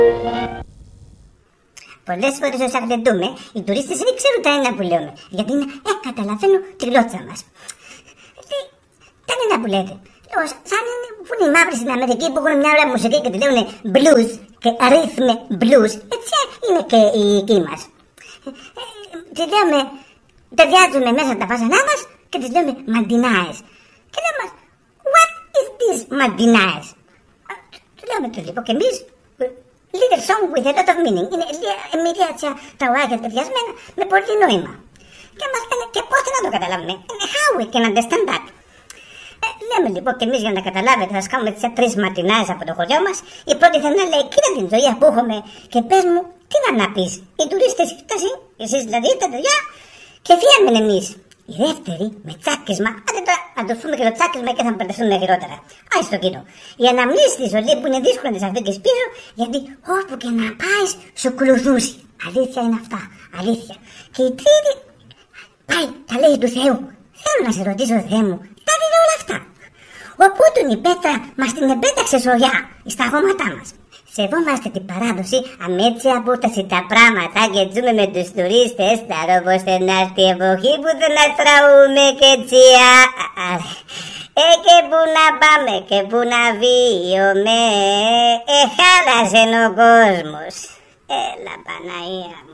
Πολλές φορές ως αγλεντούμε, οι τουρίστες δεν ξέρουν τα ένα που λέμε. Γιατί είναι, καταλαβαίνω τη γλώσσα μας. Λέει, τα ένα που λέτε. Λέω, σαν είναι που είναι οι μαύροι στην Αμερική που έχουν μια ωραία μουσική και τη λένε blues και rhythm blues. Έτσι είναι και οι εκεί μας. Τις λέμε, ταιριάζουμε μέσα τα φάσανά μας και τις λέμε μαντινάες. Και λέμε, what is this μαντινάες? Του λέμε το λοιπόν και εμείς, little song with a lot of meaning. Είναι μια τραγουδάκια ταιριασμένα με πολύ νόημα. Και μας λένε και πώς να το καταλάβουμε. How we can understand that. Λέμε λοιπόν και εμείς για να καταλάβετε, θα σκάμε τις 3 ματινάες από το χωριό μας. Η πρώτη θα είναι λέει, κοίτα την ζωή που έχουμε και πες μου, τι να πεις. Οι τουρίστες φτάσουν, εσείς δηλαδή τα δουλειά και φύγαμε εμείς. Η δεύτερη με τσάκισμα, άντε τώρα να το πούμε και το τσάκισμα και θα μπερδευτούμε χειρότερα. Άι στο κοινό. Η αναμνήση τη ζωή που είναι δύσκολο να τις αφήκεις πίσω, γιατί όπου και να πάει σου κλουθούσει. Αλήθεια είναι αυτά. Αλήθεια. Και η τρίτη πάει τα λέει του Θεού. Θέλω να σε ρωτήσω, Θεέ μου, τα δει όλα αυτά. Οπότε η πέτρα μας την επέταξε σωριά στα χώματά μας. Σεβόμαστε την παράδοση, αμέτσι απόσταση τα πράγματα και ζούμε με τους τουρίστες. Θα ρόβωστε να έρθει η εποχή που δεν να τραούμε και τσιά. Και που να πάμε και που να βίωμε. Χάλασε ο κόσμος. Έλα Παναία μου.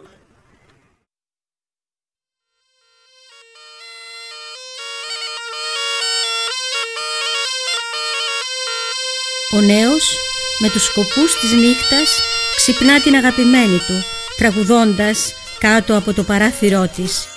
Ο νέος με τους σκοπούς της νύχτας ξυπνά την αγαπημένη του, τραγουδώντας κάτω από το παράθυρό της.